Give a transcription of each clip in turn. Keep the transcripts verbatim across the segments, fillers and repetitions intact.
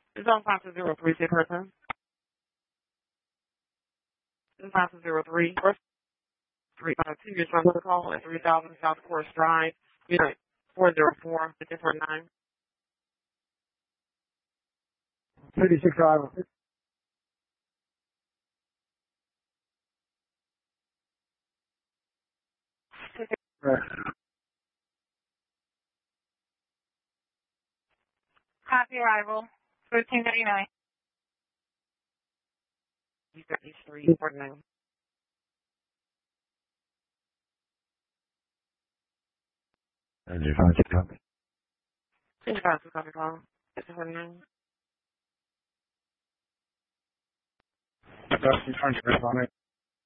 It's on five two zero three, same person. It's five two zero three, or three five two. You're trying to call at three thousand South Forest Drive, unit four zero four, fifty-four nine. thirty-six five. Right. Copy arrival. thirteen thirty-nine. You got these three forty-nine. And you find it copy. Thank you, to copy call. fifty-four nine. Dustin Hunter on it.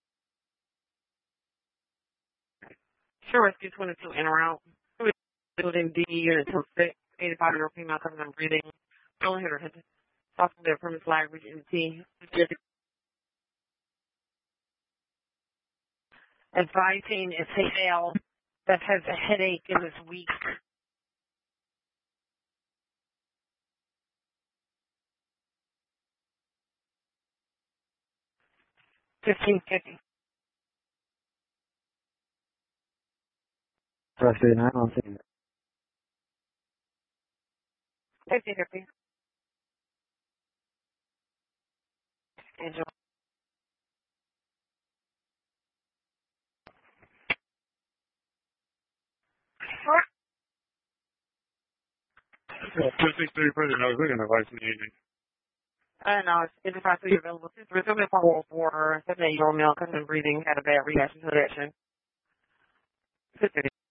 Sure, rescue twenty-two in or out. Building D, unit two six, eighty-five year old female coming on breathing. Don't hit her head. Possible there from the flag, reach M T. Advising it's a male that has a headache and is weak. Fifteen fifty. Press it nine on scene. Fifteen fifty. Angel. two six three further, I was looking at advice in the evening. I don't know, it's fifty-five so you're available. Three seven four four seven eight year old male coming and breathing had a bad reaction to the action. Fifty.